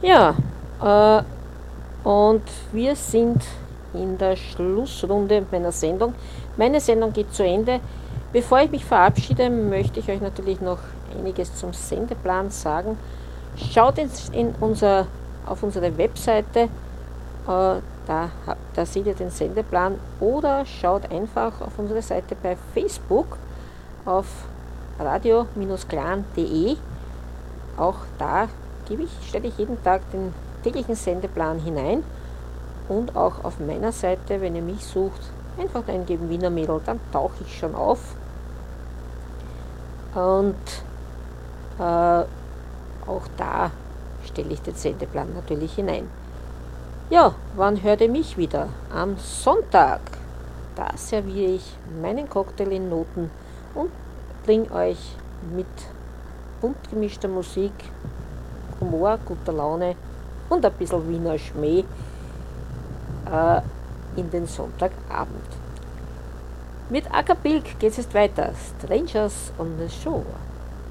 Ja, äh, und wir sind in der Schlussrunde meiner Sendung. Meine Sendung geht zu Ende. Bevor ich mich verabschiede, möchte ich euch natürlich noch einiges zum Sendeplan sagen. Schaut auf unsere Webseite, da seht ihr den Sendeplan, oder schaut einfach auf unsere Seite bei Facebook auf radio-clan.de. Auch da stelle ich jeden Tag den täglichen Sendeplan hinein, und auch auf meiner Seite, wenn ihr mich sucht, einfach eingeben Wiener Mädel, dann tauche ich schon auf. Und auch da stelle ich den Sendeplan natürlich hinein. Ja, wann hört ihr mich wieder? Am Sonntag. Da serviere ich meinen Cocktail in Noten und bringe euch mit bunt gemischter Musik, Humor, guter Laune und ein bisschen Wiener Schmäh in den Sonntagabend. Mit Acapulco geht es weiter. Strangers on the Shore.